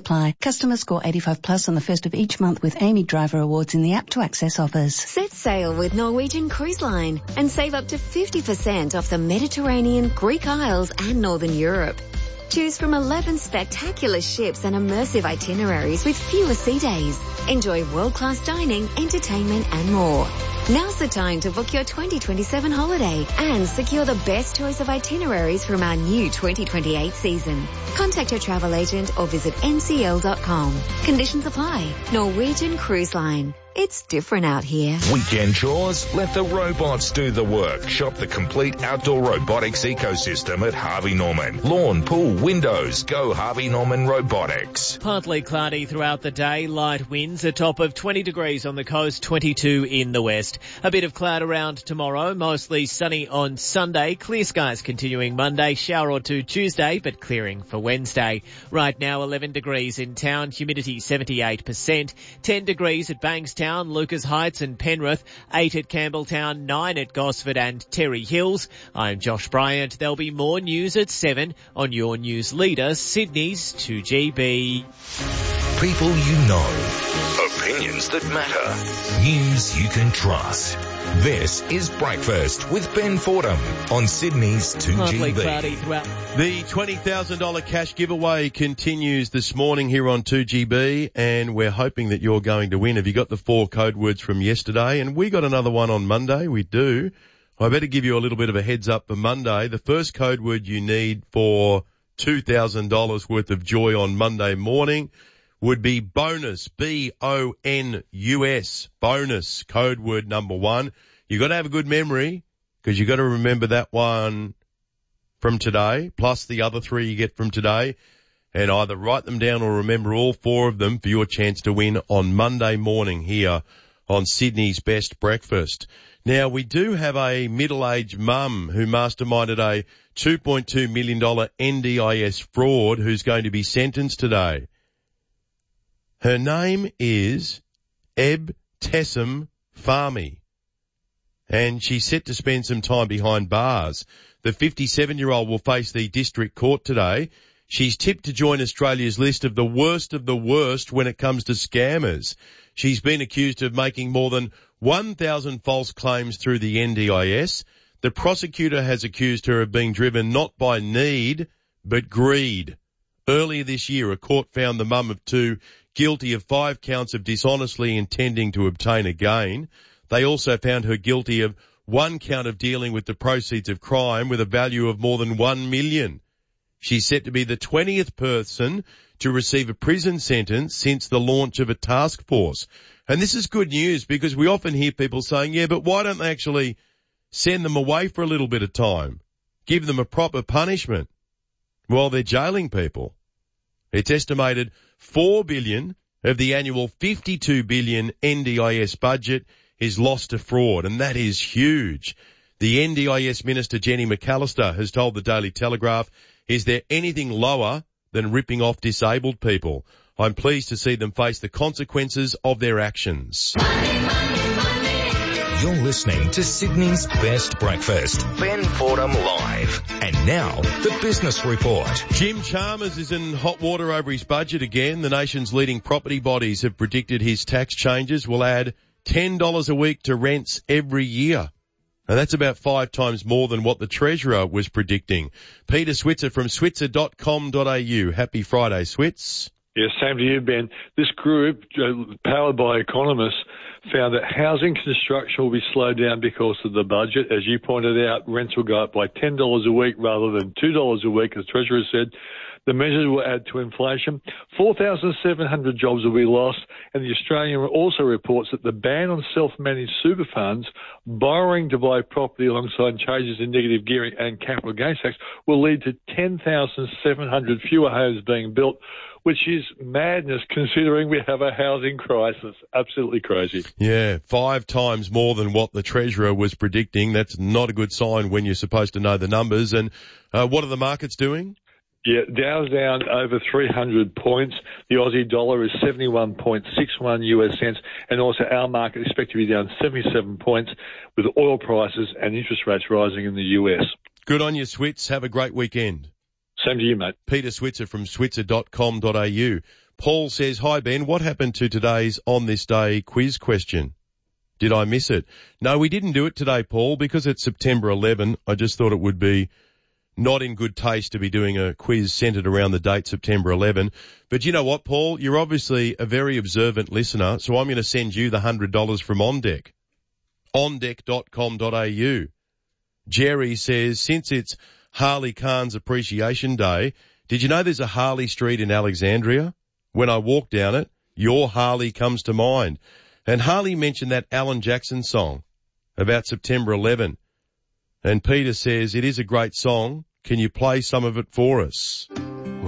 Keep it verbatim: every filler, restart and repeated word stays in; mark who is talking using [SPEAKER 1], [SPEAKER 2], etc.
[SPEAKER 1] apply. Customers score eighty-five plus on the first of each month with Amy Driver Awards in the app to access offers.
[SPEAKER 2] Set sail with Norwegian Cruise Line and save up to fifty percent off the Mediterranean, Greek Isles and Northern Europe. Choose from eleven spectacular ships and immersive itineraries with fewer sea days. Enjoy world-class dining, entertainment and more. Now's the time to book your twenty twenty-seven holiday and secure the best choice of itineraries from our new twenty twenty-eight season. Contact your travel agent or visit N C L dot com. Conditions apply. Norwegian Cruise Line. It's different out here.
[SPEAKER 3] Weekend chores? Let the robots do the work. Shop the complete outdoor robotics ecosystem at Harvey Norman. Lawn, pool, windows. Go Harvey Norman Robotics.
[SPEAKER 4] Partly cloudy throughout the day. Light winds. A top of twenty degrees on the coast, twenty-two in the west. A bit of cloud around tomorrow. Mostly sunny on Sunday. Clear skies continuing Monday. Shower or two Tuesday, but clearing for Wednesday. Right now, eleven degrees in town. Humidity seventy-eight percent. ten degrees at Bankstown, Lucas Heights and Penrith, eight at Campbelltown, nine at Gosford and Terry Hills. I'm Josh Bryant. There'll be more news at seven on your news leader, Sydney's two G B.
[SPEAKER 3] People you know. Opinions that matter. News you can trust. This is Breakfast with Ben Fordham on Sydney's two G B.
[SPEAKER 4] Partly cloudy throughout.
[SPEAKER 5] The twenty thousand dollars cash giveaway continues this morning here on two G B, and we're hoping that you're going to win. Have you got the four code words from yesterday? And we got another one on Monday. We do. I better give you a little bit of a heads up for Monday. The first code word you need for two thousand dollars worth of joy on Monday morning would be bonus, B O N U S, bonus, code word number one. You got to have a good memory because you got to remember that one from today, plus the other three you get from today, and either write them down or remember all four of them for your chance to win on Monday morning here on Sydney's Best Breakfast. Now, we do have a middle-aged mum who masterminded a two point two million dollars N D I S fraud who's going to be sentenced today. Her name is Ebtessem Fahmy, and she's set to spend some time behind bars. The fifty-seven-year-old will face the district court today. She's tipped to join Australia's list of the worst of the worst when it comes to scammers. She's been accused of making more than one thousand false claims through the N D I S. The prosecutor has accused her of being driven not by need, but greed. Earlier this year, a court found the mum of two guilty of five counts of dishonestly intending to obtain a gain. They also found her guilty of one count of dealing with the proceeds of crime with a value of more than one million dollars. She's set to be the twentieth person to receive a prison sentence since the launch of a task force. And this is good news because we often hear people saying, yeah, but why don't they actually send them away for a little bit of time? Give them a proper punishment while they're jailing people. It's estimated four billion dollars of the annual fifty-two billion dollars N D I S budget is lost to fraud, and that is huge. The N D I S Minister Jenny McAllister has told the Daily Telegraph, is there anything lower than ripping off disabled people? I'm pleased to see them face the consequences of their actions.
[SPEAKER 3] Money, money, money. You're listening to Sydney's Best Breakfast. Ben Fordham Live. And now, the Business Report.
[SPEAKER 5] Jim Chalmers is in hot water over his budget again. The nation's leading property bodies have predicted his tax changes will add ten dollars a week to rents every year. And that's about five times more than what the Treasurer was predicting. Peter Switzer from switzer dot com dot a u. Happy Friday, Switz.
[SPEAKER 6] Yes, same to you, Ben. This group, uh, powered by economists, found that housing construction will be slowed down because of the budget. As you pointed out, rents will go up by ten dollars a week rather than two dollars a week, as the Treasurer said. The measures will add to inflation. four thousand seven hundred jobs will be lost, and the Australian also reports that the ban on self-managed super funds borrowing to buy property alongside changes in negative gearing and capital gains tax will lead to ten thousand seven hundred fewer homes being built, which is madness considering we have a housing crisis. Absolutely crazy.
[SPEAKER 5] Yeah, five times more than what the Treasurer was predicting. That's not a good sign when you're supposed to know the numbers. And uh, what are the markets doing?
[SPEAKER 6] Yeah, Dow's down over three hundred points. The Aussie dollar is seventy-one point six one U S cents. And also our market is expected to be down seventy-seven points with oil prices and interest rates rising in the U S.
[SPEAKER 5] Good on you, Switz. Have a great weekend.
[SPEAKER 6] Same to you, mate.
[SPEAKER 5] Peter Switzer from switzer dot com dot a u. Paul says, hi Ben, what happened to today's On This Day quiz question? Did I miss it? No, we didn't do it today, Paul, because it's September eleventh. I just thought it would be not in good taste to be doing a quiz centred around the date September eleventh. But you know what, Paul? You're obviously a very observant listener, so I'm going to send you the one hundred dollars from OnDeck. on deck dot com dot a u. Jerry says, since it's Harley Khan's Appreciation Day, did you know there's a Harley Street in Alexandria? When I walk down it, your Harley comes to mind. And Harley mentioned that Alan Jackson song about September eleventh. And Peter says, it is a great song. Can you play some of it for us?